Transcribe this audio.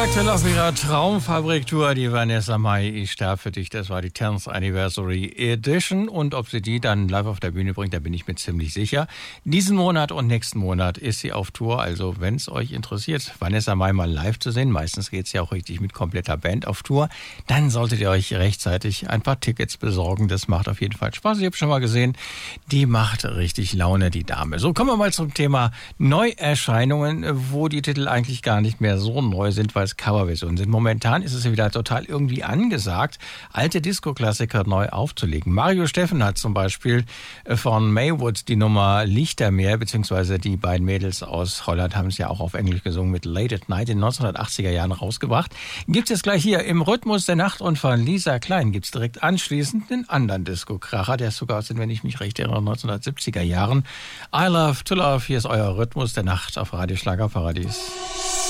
aktuell auf ihrer Traumfabrik-Tour, die Vanessa Mai, ich sterbe für dich, das war die 10th Anniversary Edition und ob sie die dann live auf der Bühne bringt, da bin ich mir ziemlich sicher. Diesen Monat und nächsten Monat ist sie auf Tour, also wenn es euch interessiert, Vanessa Mai mal live zu sehen, meistens geht es ja auch richtig mit kompletter Band auf Tour, dann solltet ihr euch rechtzeitig ein paar Tickets besorgen, das macht auf jeden Fall Spaß, ich habe schon mal gesehen, die macht richtig Laune, die Dame. So, kommen wir mal zum Thema Neuerscheinungen, wo die Titel eigentlich gar nicht mehr so neu sind, weil es Coverversionen sind. Momentan ist es ja wieder total irgendwie angesagt, alte Disco-Klassiker neu aufzulegen. Mario Steffen hat zum Beispiel von Maywood die Nummer Lichtermeer, beziehungsweise die beiden Mädels aus Holland haben es ja auch auf Englisch gesungen mit Late at Night in den 1980er Jahren rausgebracht. Gibt's jetzt gleich hier im Rhythmus der Nacht und von Lisa Klein gibt's direkt anschließend einen anderen Disco-Kracher, der ist sogar aus den, wenn ich mich recht erinnere, 1970er Jahren. I Love to Love, hier ist euer Rhythmus der Nacht auf Radio Schlagerparadies.